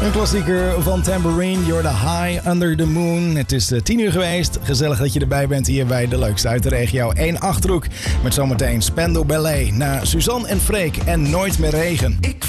Een klassieker van Tambourine, You're the High Under the Moon. Het is 10 uur geweest. Gezellig dat je erbij bent hier bij de leukste uit de regio. 1 Achterhoek met zometeen Spandau Ballet. Na Suzanne en Freek en Nooit meer regen.